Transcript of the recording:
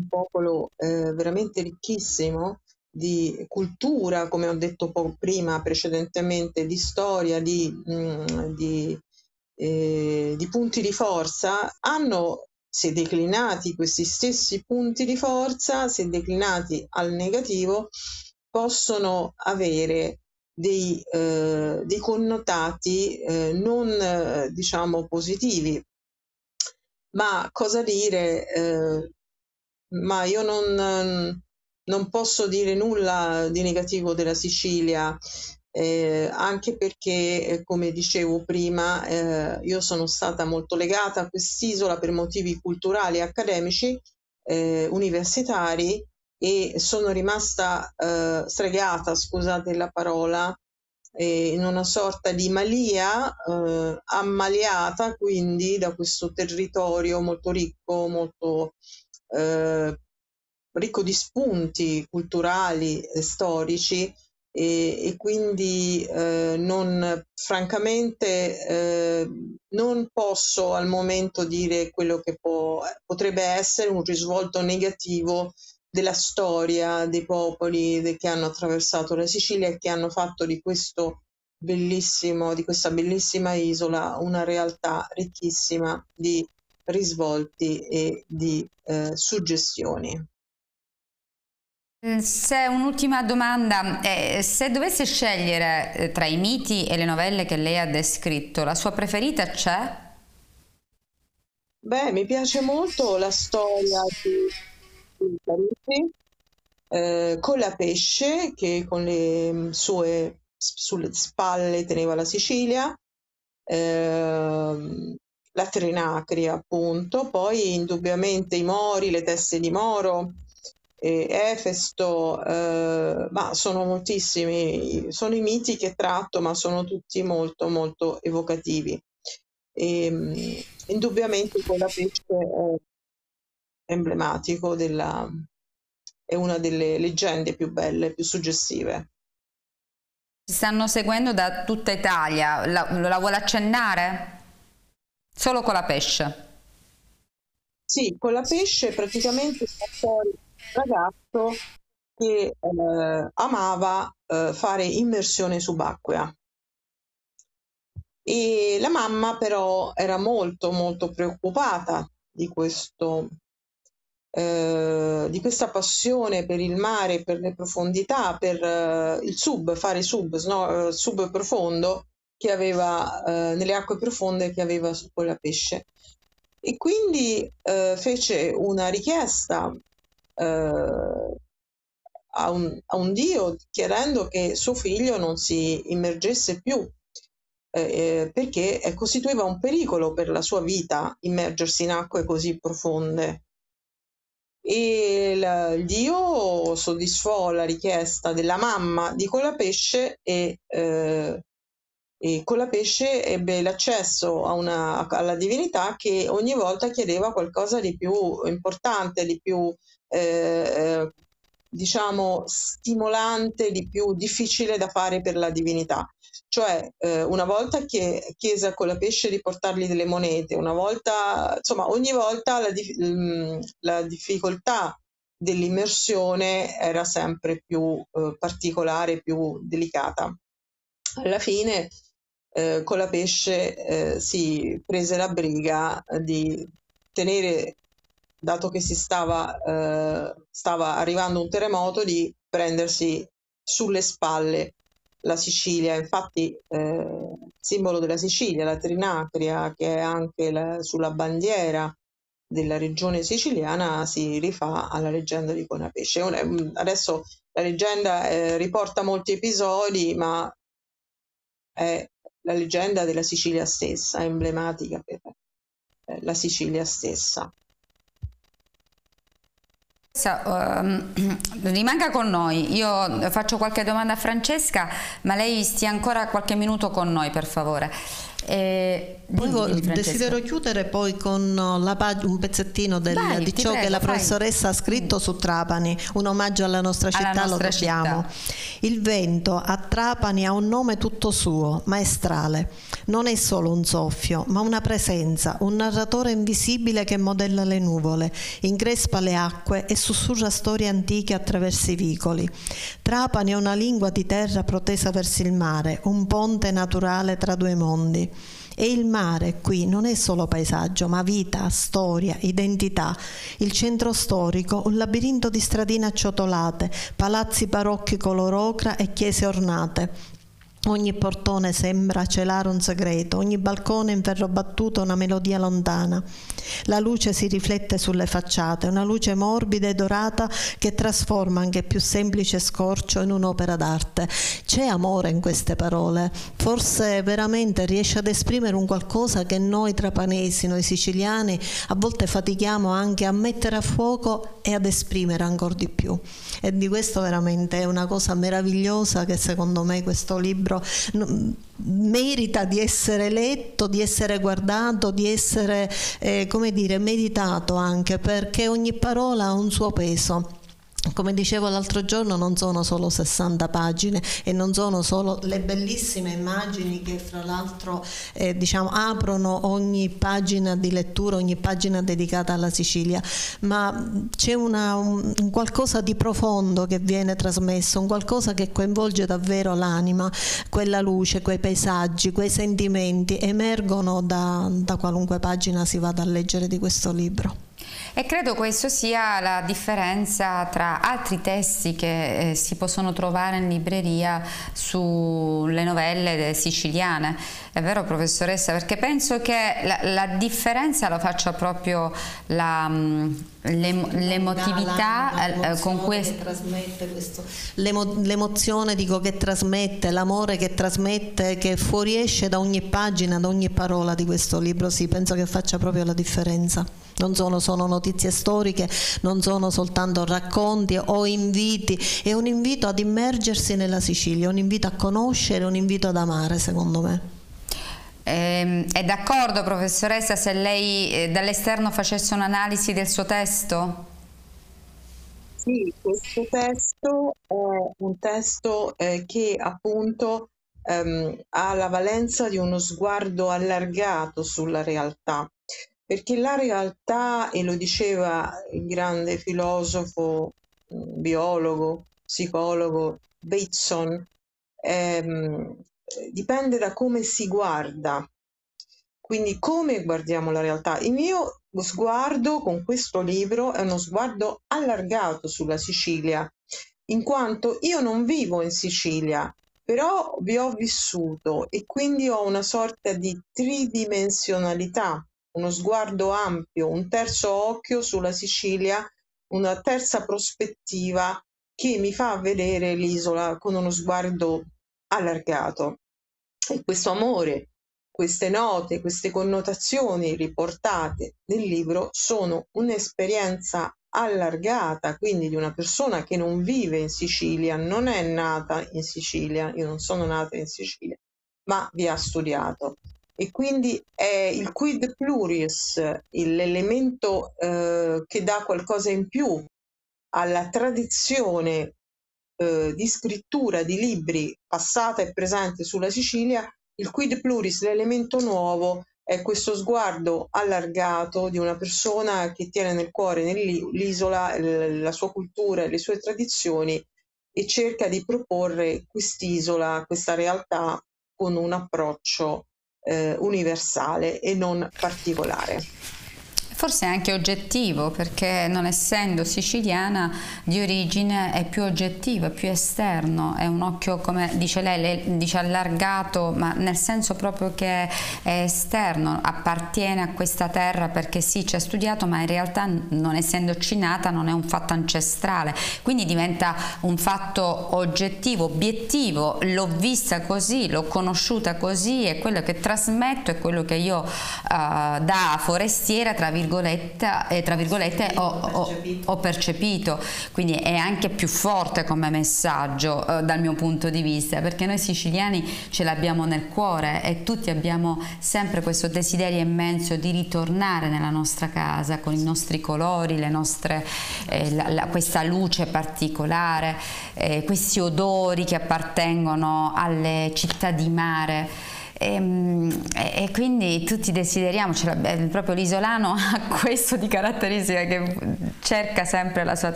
un popolo veramente ricchissimo di cultura, come ho detto prima precedentemente, di storia, di punti di forza, se declinati questi stessi punti di forza, se declinati al negativo, possono avere dei connotati non diciamo positivi. Ma cosa dire? Ma io non posso dire nulla di negativo della Sicilia, anche perché, come dicevo prima, io sono stata molto legata a quest'isola per motivi culturali e accademici, universitari, e sono rimasta stregata, scusate la parola, in una sorta di malia, ammaliata quindi da questo territorio molto ricco, molto ricco di spunti culturali e storici, e quindi francamente non posso al momento dire quello che potrebbe essere un risvolto negativo della storia dei popoli che hanno attraversato la Sicilia e che hanno fatto di questa bellissima isola una realtà ricchissima di risvolti e di suggestioni. Se un'ultima domanda, se dovesse scegliere tra i miti e le novelle che lei ha descritto, la sua preferita c'è? Beh, mi piace molto la storia di Parisi, Colapesce, che con le sue sulle spalle teneva la Sicilia, la Trinacria appunto, poi indubbiamente i Mori, le teste di Moro, Efesto, ma sono moltissimi, sono i miti che tratto, ma sono tutti molto molto evocativi. Indubbiamente Colapesce è emblematico è una delle leggende più belle, più suggestive. Ci stanno seguendo da tutta Italia, la vuole accennare? Solo Colapesce. Sì, Colapesce praticamente è una storia di un ragazzo che amava fare immersione subacquea. E la mamma però era molto molto preoccupata di questa passione per il mare, per le profondità, per fare sub profondo che aveva nelle acque profonde che aveva su Colapesce. E quindi fece una richiesta a un dio chiedendo che suo figlio non si immergesse più, perché costituiva un pericolo per la sua vita immergersi in acque così profonde. E il dio soddisfò la richiesta della mamma di Colapesce e Colapesce ebbe l'accesso alla divinità, che ogni volta chiedeva qualcosa di più importante, di più diciamo stimolante, di più difficile da fare per la divinità. Cioè una volta che chiese a Colapesce di portargli delle monete, una volta, insomma, ogni volta la difficoltà dell'immersione era sempre più particolare, più delicata. Alla fine Colapesce si prese la briga di tenere, dato che stava arrivando un terremoto, di prendersi sulle spalle la Sicilia. Infatti simbolo della Sicilia, la Trinacria, che è anche sulla bandiera della regione siciliana, si rifà alla leggenda di Colapesce. Adesso la leggenda riporta molti episodi, ma è la leggenda della Sicilia stessa, emblematica per la Sicilia stessa. Rimanga con noi, io faccio qualche domanda a Francesca, ma lei stia ancora qualche minuto con noi, per favore. Desidero chiudere poi con un pezzettino di ciò che la professoressa ha scritto su Trapani, un omaggio alla nostra città, lo dobbiamo. Il vento ha Trapani ha un nome tutto suo, maestrale. Non è solo un soffio, ma una presenza, un narratore invisibile che modella le nuvole, increspa le acque e sussurra storie antiche attraverso i vicoli. Trapani è una lingua di terra protesa verso il mare, un ponte naturale tra due mondi. E il mare qui non è solo paesaggio, ma vita, storia, identità. Il centro storico, un labirinto di stradine acciottolate, palazzi barocchi color ocra e chiese ornate. Ogni portone sembra celare un segreto, ogni balcone in ferro battuto una melodia lontana. La luce si riflette sulle facciate, una luce morbida e dorata che trasforma anche il più semplice scorcio in un'opera d'arte. C'è amore in queste parole, forse veramente riesce ad esprimere un qualcosa che noi trapanesi, noi siciliani, a volte fatichiamo anche a mettere a fuoco e ad esprimere ancora di più. E di questo veramente è una cosa meravigliosa che secondo me questo libro merita di essere letto, di essere guardato, di essere come dire, meditato, anche perché ogni parola ha un suo peso. Come dicevo l'altro giorno, non sono solo 60 pagine e non sono solo le bellissime immagini che fra l'altro diciamo aprono ogni pagina di lettura, ogni pagina dedicata alla Sicilia, ma c'è un qualcosa di profondo che viene trasmesso, un qualcosa che coinvolge davvero l'anima, quella luce, quei paesaggi, quei sentimenti emergono da qualunque pagina si vada a leggere di questo libro. E credo questo sia la differenza tra altri testi che si possono trovare in libreria sulle novelle siciliane. È vero, professoressa? Perché penso che la differenza la faccia proprio l'emotività con questo. L'emozione, dico, che trasmette, l'amore che trasmette, che fuoriesce da ogni pagina, da ogni parola di questo libro. Sì, penso che faccia proprio la differenza. Non sono notizie storiche, non sono soltanto racconti o inviti, è un invito ad immergersi nella Sicilia, un invito a conoscere, un invito ad amare, secondo me. È d'accordo, professoressa, se lei dall'esterno facesse un'analisi del suo testo? Sì, questo testo è un testo che appunto ha la valenza di uno sguardo allargato sulla realtà. Perché la realtà, e lo diceva il grande filosofo, biologo, psicologo Bateson, dipende da come si guarda. Quindi come guardiamo la realtà? Il mio sguardo con questo libro è uno sguardo allargato sulla Sicilia, in quanto io non vivo in Sicilia, però vi ho vissuto e quindi ho una sorta di tridimensionalità, uno sguardo ampio, un terzo occhio sulla Sicilia, una terza prospettiva che mi fa vedere l'isola con uno sguardo allargato. E questo amore, queste note, queste connotazioni riportate nel libro sono un'esperienza allargata, quindi di una persona che non vive in Sicilia, non è nata in Sicilia, io non sono nata in Sicilia, ma vi ha studiato. E quindi è il quid pluris, l'elemento che dà qualcosa in più alla tradizione di scrittura di libri passata e presente sulla Sicilia. Il quid pluris, l'elemento nuovo, è questo sguardo allargato di una persona che tiene nel cuore l'isola, la sua cultura e le sue tradizioni e cerca di proporre quest'isola, questa realtà con un approccio universale e non particolare. Forse anche oggettivo, perché non essendo siciliana di origine è più oggettivo, è più esterno, è un occhio, come dice lei dice allargato, ma nel senso proprio che è esterno, appartiene a questa terra perché sì, ci ha studiato, ma in realtà non essendoci nata non è un fatto ancestrale, quindi diventa un fatto oggettivo, obiettivo, l'ho vista così, l'ho conosciuta così, e quello che trasmetto è quello che io da forestiera, tra virgolette, virgolette ho percepito, quindi è anche più forte come messaggio dal mio punto di vista, perché noi siciliani ce l'abbiamo nel cuore e tutti abbiamo sempre questo desiderio immenso di ritornare nella nostra casa con i nostri colori, le nostre, questa luce particolare, questi odori che appartengono alle città di mare. E quindi tutti desideriamo, proprio l'isolano ha questo di caratteristica, che cerca sempre la sua